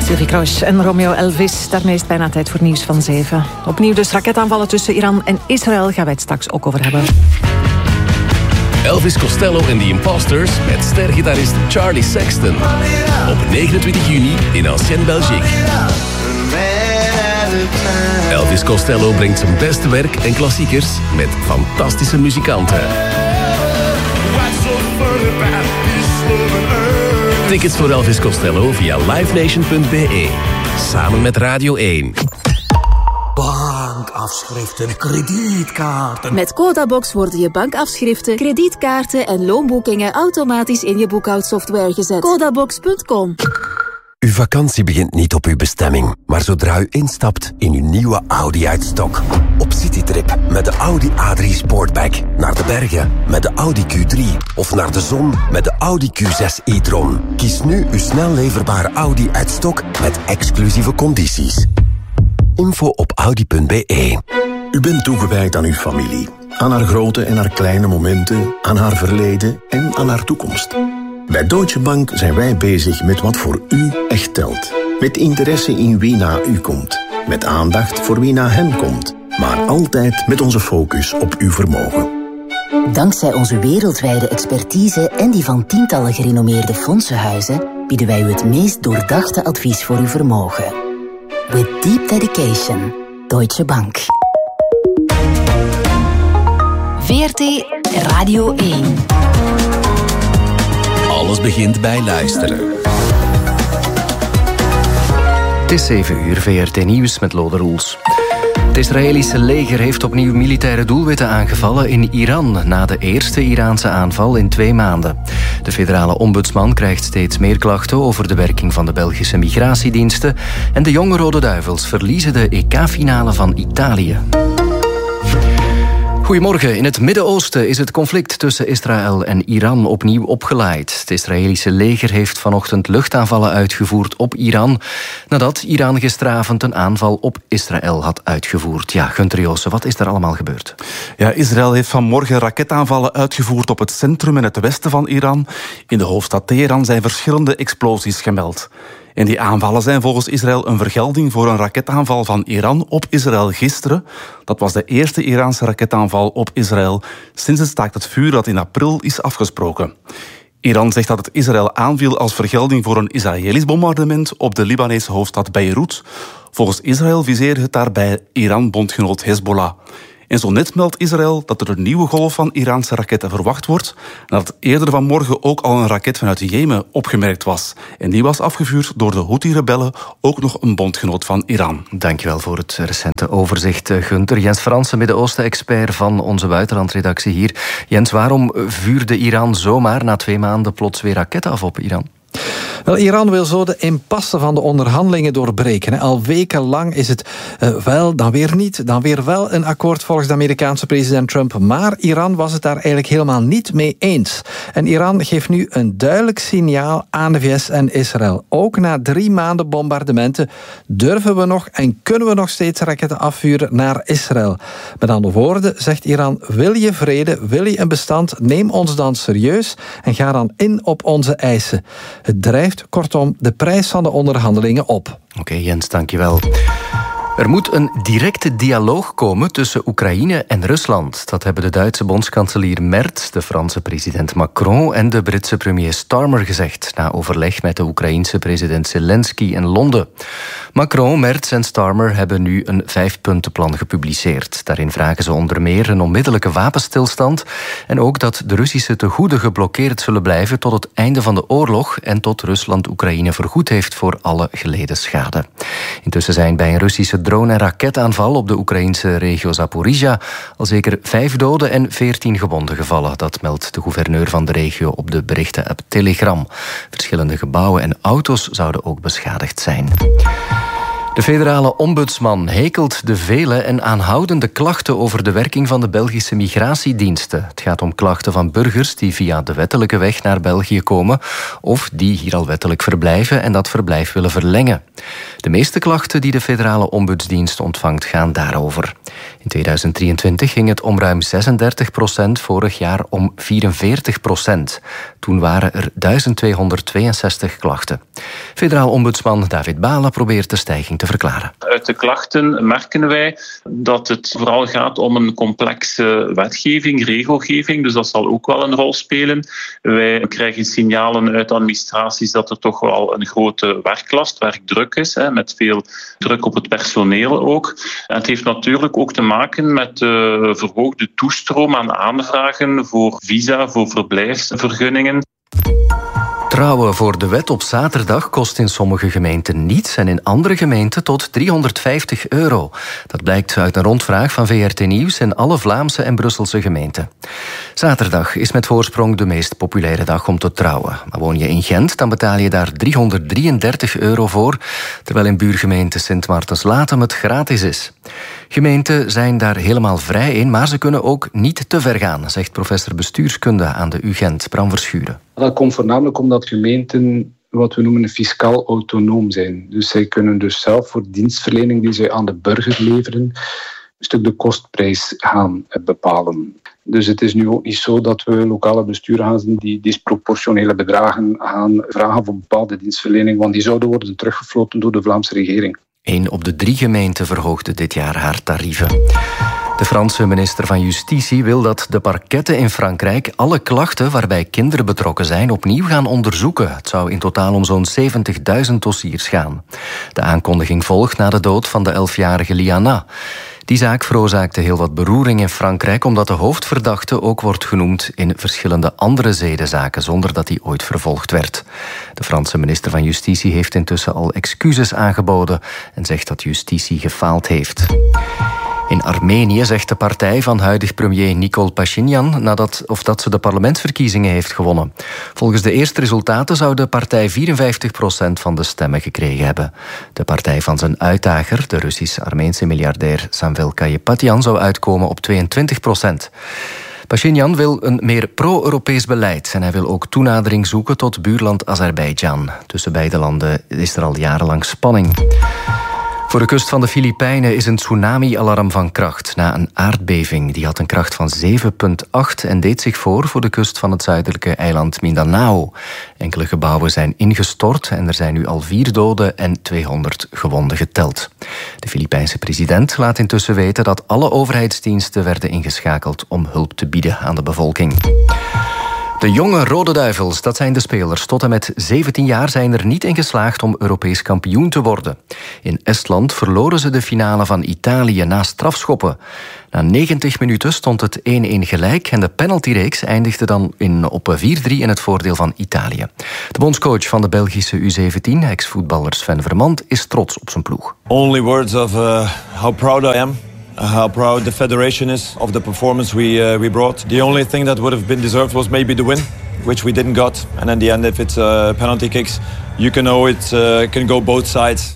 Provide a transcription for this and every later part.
Sylvie Kroes en Romeo Elvis. Daarmee is het bijna tijd voor nieuws van 7. Opnieuw dus raketaanvallen tussen Iran en Israël. Gaan wij het straks ook over hebben. Elvis Costello en The Imposters met stergitarist Charlie Sexton. Op 29 juni in Ancienne Belgique. Elvis Costello brengt zijn beste werk en klassiekers met fantastische muzikanten. Tickets voor Elvis Costello via livenation.be. Samen met Radio 1. Bankafschriften, kredietkaarten. Met Codabox worden je bankafschriften, kredietkaarten en loonboekingen automatisch in je boekhoudsoftware gezet. Codabox.com. Uw vakantie begint niet op uw bestemming, maar zodra u instapt in uw nieuwe Audi uit stok. Op citytrip met de Audi A3 Sportback. Naar de bergen met de Audi Q3. Of naar de zon met de Audi Q6 e-tron. Kies nu uw snel leverbare Audi uit stok met exclusieve condities. Info op audi.be. U bent toegewijd aan uw familie. Aan haar grote en haar kleine momenten, aan haar verleden en aan haar toekomst. Bij Deutsche Bank zijn wij bezig met wat voor u echt telt. Met interesse in wie na u komt. Met aandacht voor wie na hen komt. Maar altijd met onze focus op uw vermogen. Dankzij onze wereldwijde expertise en die van tientallen gerenommeerde fondsenhuizen bieden wij u het meest doordachte advies voor uw vermogen. With deep dedication. Deutsche Bank. VRT Radio 1. Alles begint bij luisteren. Het is 7 uur, VRT Nieuws met Lode Roels. Het Israëlische leger heeft opnieuw militaire doelwitten aangevallen in Iran na de eerste Iraanse aanval in 2 maanden. De federale ombudsman krijgt steeds meer klachten over de werking van de Belgische migratiediensten en de jonge Rode Duivels verliezen de EK-finale van Italië. Goedemorgen. In het Midden-Oosten is het conflict tussen Israël en Iran opnieuw opgeleid. Het Israëlische leger heeft vanochtend luchtaanvallen uitgevoerd op Iran, nadat Iran gisteravond een aanval op Israël had uitgevoerd. Ja, Gunther Joossen, wat is er allemaal gebeurd? Ja, Israël heeft vanmorgen raketaanvallen uitgevoerd op het centrum en het westen van Iran. In de hoofdstad Teheran zijn verschillende explosies gemeld. En die aanvallen zijn volgens Israël een vergelding voor een raketaanval van Iran op Israël gisteren. Dat was de eerste Iraanse raketaanval op Israël sinds het staakt het vuur dat in april is afgesproken. Iran zegt dat het Israël aanviel als vergelding voor een Israëlisch bombardement op de Libanese hoofdstad Beirut. Volgens Israël viseerde het daarbij Iran-bondgenoot Hezbollah. En zo net meldt Israël dat er een nieuwe golf van Iraanse raketten verwacht wordt, nadat eerder vanmorgen ook al een raket vanuit Jemen opgemerkt was. En die was afgevuurd door de Houthi-rebellen, ook nog een bondgenoot van Iran. Dankjewel voor het recente overzicht, Gunther. Jens Fransen, Midden-Oosten-expert van onze buitenlandredactie hier. Jens, waarom vuurde Iran zomaar na 2 maanden plots weer raketten af op Iran? Wel, Iran wil zo de impasse van de onderhandelingen doorbreken. Al wekenlang is het wel, dan weer niet, dan weer wel een akkoord volgens de Amerikaanse president Trump. Maar Iran was het daar eigenlijk helemaal niet mee eens. En Iran geeft nu een duidelijk signaal aan de VS en Israël. Ook na 3 maanden bombardementen durven we nog en kunnen we nog steeds raketten afvuren naar Israël. Met andere woorden zegt Iran, wil je vrede, wil je een bestand, neem ons dan serieus en ga dan in op onze eisen. Het drijft kortom de prijs van de onderhandelingen op. Oké, Jens, dankjewel. Er moet een directe dialoog komen tussen Oekraïne en Rusland. Dat hebben de Duitse bondskanselier Merz, de Franse president Macron en de Britse premier Starmer gezegd, na overleg met de Oekraïense president Zelensky in Londen. Macron, Merz en Starmer hebben nu een 5-puntenplan gepubliceerd. Daarin vragen ze onder meer een onmiddellijke wapenstilstand en ook dat de Russische tegoeden geblokkeerd zullen blijven tot het einde van de oorlog en tot Rusland Oekraïne vergoed heeft voor alle geleden schade. Intussen zijn bij een Russische drone- en raketaanval op de Oekraïnse regio Zaporizhia al zeker 5 doden en 14 gewonden gevallen. Dat meldt de gouverneur van de regio op de berichten-app Telegram. Verschillende gebouwen en auto's zouden ook beschadigd zijn. De federale ombudsman hekelt de vele en aanhoudende klachten over de werking van de Belgische migratiediensten. Het gaat om klachten van burgers die via de wettelijke weg naar België komen of die hier al wettelijk verblijven en dat verblijf willen verlengen. De meeste klachten die de federale ombudsdienst ontvangt gaan daarover. In 2023 ging het om ruim 36%, vorig jaar om 44%. Toen waren er 1262 klachten. Federaal ombudsman David Balen probeert de stijging te verklaren. Uit de klachten merken wij dat het vooral gaat om een complexe wetgeving, regelgeving, dus dat zal ook wel een rol spelen. Wij krijgen signalen uit administraties dat er toch wel een grote werklast, werkdruk is, met veel druk op het personeel ook. En het heeft natuurlijk ook te maken met de verhoogde toestroom aan aanvragen voor visa, voor verblijfsvergunningen. Trouwen voor de wet op zaterdag kost in sommige gemeenten niets en in andere gemeenten tot €350. Dat blijkt uit een rondvraag van VRT Nieuws in alle Vlaamse en Brusselse gemeenten. Zaterdag is met voorsprong de meest populaire dag om te trouwen. Maar woon je in Gent, dan betaal je daar €333 voor, terwijl in buurgemeente Sint Maartens-Latem het gratis is. Gemeenten zijn daar helemaal vrij in, maar ze kunnen ook niet te ver gaan, zegt professor bestuurskunde aan de UGent, Bram Verschuren. Dat komt voornamelijk omdat gemeenten wat we noemen fiscaal autonoom zijn. Dus zij kunnen dus zelf voor dienstverlening die zij aan de burger leveren een stuk de kostprijs gaan bepalen. Dus het is nu ook niet zo dat we lokale besturen gaan die disproportionele bedragen gaan vragen voor bepaalde dienstverlening, want die zouden worden teruggefloten door de Vlaamse regering. 1 op de 3 gemeenten verhoogde dit jaar haar tarieven. De Franse minister van Justitie wil dat de parketten in Frankrijk alle klachten waarbij kinderen betrokken zijn opnieuw gaan onderzoeken. Het zou in totaal om zo'n 70.000 dossiers gaan. De aankondiging volgt na de dood van de 11-jarige Liana. Die zaak veroorzaakte heel wat beroering in Frankrijk, omdat de hoofdverdachte ook wordt genoemd in verschillende andere zedenzaken, zonder dat hij ooit vervolgd werd. De Franse minister van Justitie heeft intussen al excuses aangeboden en zegt dat justitie gefaald heeft. In Armenië zegt de partij van huidig premier Nikol Pashinyan dat ze de parlementsverkiezingen heeft gewonnen. Volgens de eerste resultaten zou de partij 54% van de stemmen gekregen hebben. De partij van zijn uitdager, de Russisch-Armeense miljardair Samvel Kayepatyan, zou uitkomen op 22%. Pashinyan wil een meer pro-Europees beleid en hij wil ook toenadering zoeken tot buurland Azerbeidzjan. Tussen beide landen is er al jarenlang spanning. Voor de kust van de Filipijnen is een tsunami-alarm van kracht na een aardbeving. Die had een kracht van 7,8 en deed zich voor de kust van het zuidelijke eiland Mindanao. Enkele gebouwen zijn ingestort en er zijn nu al 4 doden en 200 gewonden geteld. De Filipijnse president laat intussen weten dat alle overheidsdiensten werden ingeschakeld om hulp te bieden aan de bevolking. De jonge Rode Duivels, dat zijn de spelers. Tot en met 17 jaar zijn er niet in geslaagd om Europees kampioen te worden. In Estland verloren ze de finale van Italië na strafschoppen. Na 90 minuten stond het 1-1 gelijk en de penaltyreeks eindigde dan op 4-3 in het voordeel van Italië. De bondscoach van de Belgische U17, ex-voetballer Sven Vermand, is trots op zijn ploeg. Only words of how proud I am. How proud the federation is of the performance we brought. The only thing that would have been deserved was maybe the win, which we didn't got. And in the end, if it's penalty kicks, you can know it can go both sides.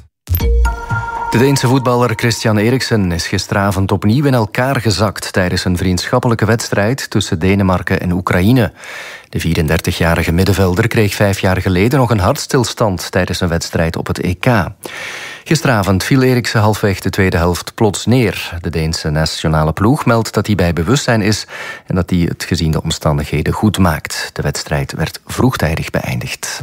De Deense voetballer Christian Eriksen is gisteravond opnieuw in elkaar gezakt tijdens een vriendschappelijke wedstrijd tussen Denemarken en Oekraïne. De 34-jarige middenvelder kreeg 5 jaar geleden nog een hartstilstand tijdens een wedstrijd op het EK. Gisteravond viel Eriksen halfweg de tweede helft plots neer. De Deense nationale ploeg meldt dat hij bij bewustzijn is en dat hij het gezien de omstandigheden goed maakt. De wedstrijd werd vroegtijdig beëindigd.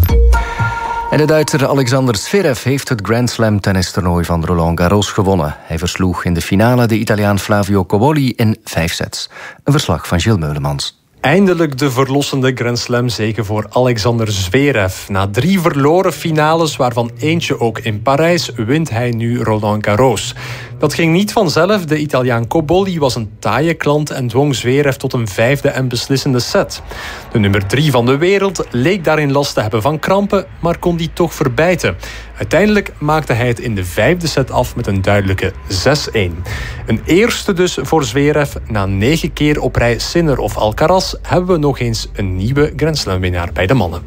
En de Duitser Alexander Zverev heeft het Grand Slam tennistoernooi van Roland Garros gewonnen. Hij versloeg in de finale de Italiaan Flavio Cobolli in 5 sets. Een verslag van Gilles Meulemans. Eindelijk de verlossende Grand Slam zege voor Alexander Zverev. Na 3 verloren finales, waarvan eentje ook in Parijs, wint hij nu Roland Garros. Dat ging niet vanzelf. De Italiaan Cobolli was een taaie klant en dwong Zverev tot een 5e en beslissende set. De nummer 3 van de wereld leek daarin last te hebben van krampen, maar kon die toch verbijten. Uiteindelijk maakte hij het in de 5e set af met een duidelijke 6-1. Een eerste dus voor Zverev. Na 9 keer op rij Sinner of Alcaraz hebben we nog eens een nieuwe Grand Slam-winnaar bij de mannen.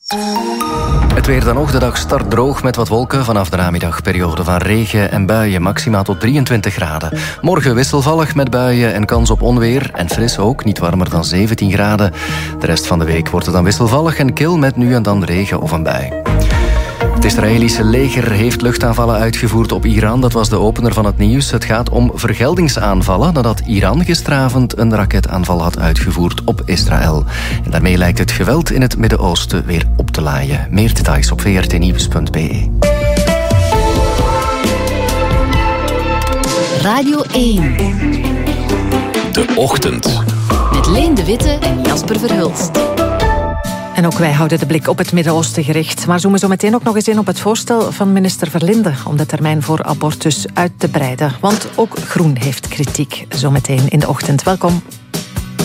Het weer dan ook. De dag start droog met wat wolken. Vanaf de namiddag periode van regen en buien. Maximaal tot 23 graden. Morgen wisselvallig met buien en kans op onweer. En fris ook, niet warmer dan 17 graden. De rest van de week wordt het dan wisselvallig en kil met nu en dan regen of een bui. Het Israëlische leger heeft luchtaanvallen uitgevoerd op Iran. Dat was de opener van het nieuws. Het gaat om vergeldingsaanvallen nadat Iran gisteravond een raketaanval had uitgevoerd op Israël. En daarmee lijkt het geweld in het Midden-Oosten weer op te laaien. Meer details op vrtnieuws.be. Radio 1. De Ochtend. Met Leen de Witte en Jasper Verhulst. En ook wij houden de blik op het Midden-Oosten gericht. Maar zoomen zo meteen ook nog eens in op het voorstel van minister Verlinde om de termijn voor abortus uit te breiden. Want ook Groen heeft kritiek. Zometeen in de ochtend. Welkom.